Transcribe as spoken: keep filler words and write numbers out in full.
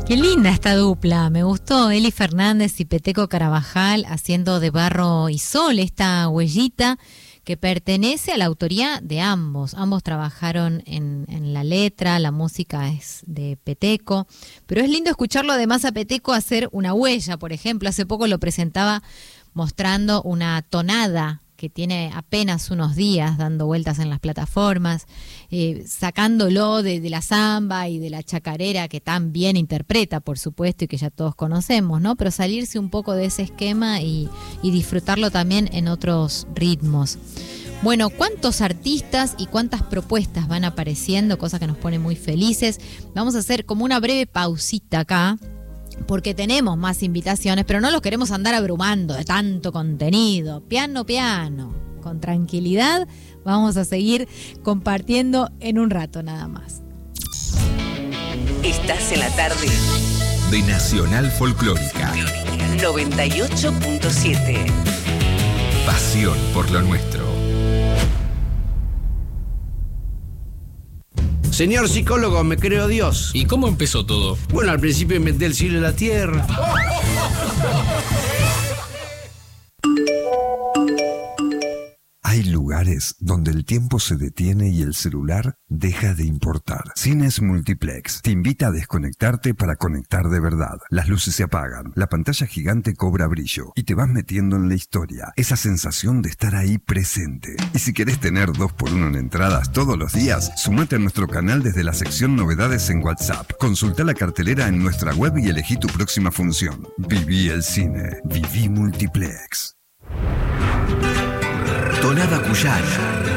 Qué linda esta dupla, me gustó Eli Fernández y Peteco Carabajal haciendo de Barro y Sol esta huellita que pertenece a la autoría de ambos. Ambos trabajaron en, en la letra, la música es de Peteco, pero es lindo escucharlo además a Peteco hacer una huella, por ejemplo. Hace poco lo presentaba mostrando una tonada que tiene apenas unos días dando vueltas en las plataformas, eh, sacándolo de, de la samba y de la chacarera que tan bien interpreta, por supuesto, y que ya todos conocemos, ¿no? Pero salirse un poco de ese esquema y, y disfrutarlo también en otros ritmos. Bueno, ¿cuántos artistas y cuántas propuestas van apareciendo? Cosa que nos pone muy felices. Vamos a hacer como una breve pausita acá, porque tenemos más invitaciones, pero no los queremos andar abrumando de tanto contenido. Piano, piano, con tranquilidad, vamos a seguir compartiendo en un rato nada más. Estás en la tarde de Nacional Folclórica noventa y ocho punto siete. Pasión por lo nuestro. Señor psicólogo, me creo Dios. ¿Y cómo empezó todo? Bueno, al principio inventé el cielo y la tierra. Hay lugares donde el tiempo se detiene y el celular deja de importar. Cines Multiplex te invita a desconectarte para conectar de verdad. Las luces se apagan, la pantalla gigante cobra brillo y te vas metiendo en la historia. Esa sensación de estar ahí presente. Y si querés tener dos por uno en entradas todos los días, sumate a nuestro canal desde la sección Novedades en WhatsApp. Consulta la cartelera en nuestra web y elegí tu próxima función. Viví el cine. Viví Multiplex. Tonada Cuyana.